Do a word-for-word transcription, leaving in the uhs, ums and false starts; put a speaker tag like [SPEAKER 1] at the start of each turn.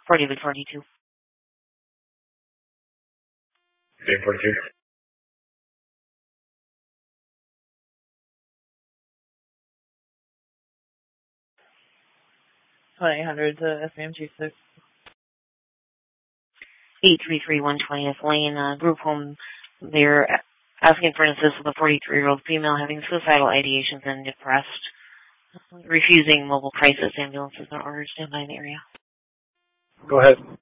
[SPEAKER 1] forty by forty-two.
[SPEAKER 2] Okay, forty-two.
[SPEAKER 3] twenty-eight hundred to S B M G six.
[SPEAKER 1] eight three three one twentieth Lane, uh, group home. They're asking for an assist with a forty-three-year-old female having suicidal ideations and depressed. Refusing mobile crisis ambulances are ordered to stand by in the area.
[SPEAKER 2] Go ahead.